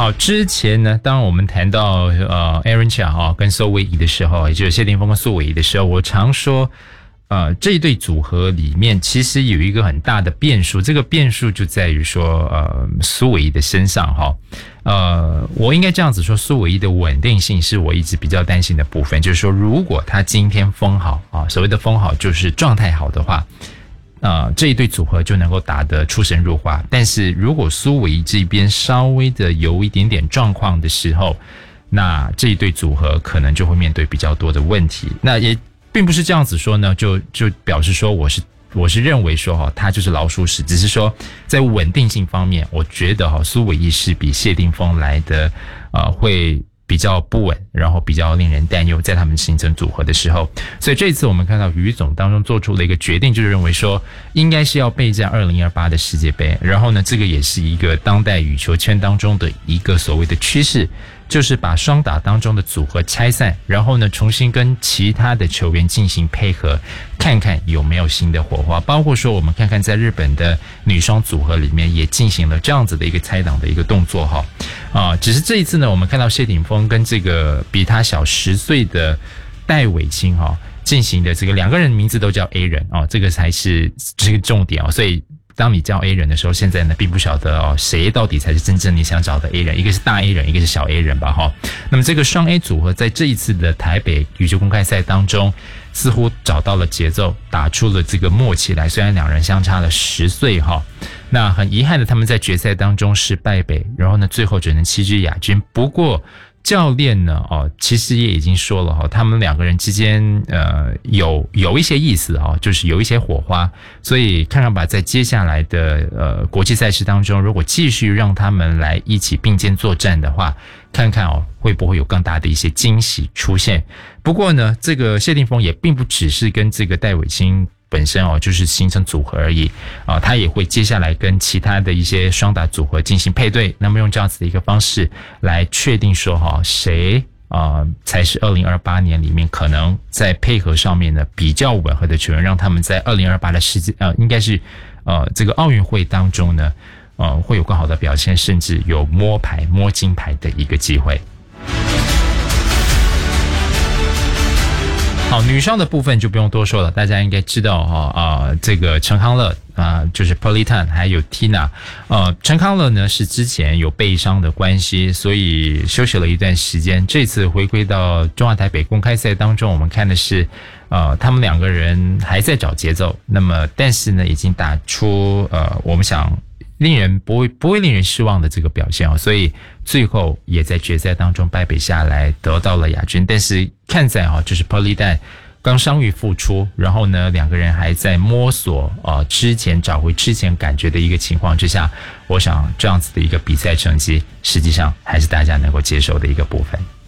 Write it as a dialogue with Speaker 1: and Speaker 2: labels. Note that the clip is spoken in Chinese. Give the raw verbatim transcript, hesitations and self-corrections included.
Speaker 1: 好，之前呢，当我们谈到呃 Aaron Chia 哈跟苏伟仪的时候，也就是谢霆锋跟苏伟仪的时候，我常说，呃，这一对组合里面其实有一个很大的变数，这个变数就在于说，呃，苏伟仪的身上哈，呃，我应该这样子说，苏伟仪的稳定性是我一直比较担心的部分，就是说，如果他今天封好啊，所谓的封好就是状态好的话。呃，这一对组合就能够打得出神入化，但是如果苏伟仪这边稍微的有一点点状况的时候，那这一对组合可能就会面对比较多的问题。那也并不是这样子说呢，就就表示说我是我是认为说哈，他就是老鼠屎，只是说在稳定性方面，我觉得哈苏伟仪是比谢霆锋来的呃会。比较不稳，然后比较令人担忧，在他们形成组合的时候，所以这一次我们看到于总当中做出了一个决定，就是认为说应该是要备战二零二八的世界杯，然后呢，这个也是一个当代羽球圈当中的一个所谓的趋势，就是把双打当中的组合拆散，然后呢，重新跟其他的球员进行配合，看看有没有新的火花。包括说，我们看看在日本的女双组合里面也进行了这样子的一个拆档的一个动作哈。啊，只是这一次呢，我们看到谢霆锋跟这个比他小十岁的戴伟清哈进行的这个两个人名字都叫 A 人哦，这个才是这个重点哦，所以。当你叫 A 人的时候，现在呢并不晓得哦，谁到底才是真正你想找的 A 人，一个是大 A 人，一个是小 A 人吧哈。那么这个双 A 组合在这一次的台北羽球公开赛当中，似乎找到了节奏，打出了这个默契来。虽然两人相差了十岁哈，那很遗憾的他们在决赛当中是败北，然后呢最后只能七支亚军。不过教练呢，哦，其实也已经说了哈，他们两个人之间呃有有一些意思哈，就是有一些火花，所以看看吧，在接下来的呃国际赛事当中，如果继续让他们来一起并肩作战的话，看看哦会不会有更大的一些惊喜出现。不过呢，这个谢霆锋也并不只是跟这个戴伟清。本身哦，就是形成组合而已啊，他也会接下来跟其他的一些双打组合进行配对，那么用这样子的一个方式来确定说哈，谁啊才是二零二八年里面可能在配合上面呢比较吻合的球员，让他们在二零二八的世界呃，应该是呃这个奥运会当中呢，呃会有更好的表现，甚至有摸牌摸金牌的一个机会。好，女双的部分就不用多说了，大家应该知道哈啊、呃，这个陈康乐啊、呃，就是 Politano 还有 Tina， 呃，陈康乐呢是之前有背伤的关系，所以休息了一段时间。这次回归到中华台北公开赛当中，我们看的是呃，他们两个人还在找节奏，那么但是呢，已经打出呃，我们想。令人不会不会令人失望的这个表现哦，所以最后也在决赛当中败北下来，得到了亚军。但是看在哈，就是 Politano 刚伤愈复出，然后呢两个人还在摸索啊、呃，之前找回之前感觉的一个情况之下，我想这样子的一个比赛成绩，实际上还是大家能够接受的一个部分。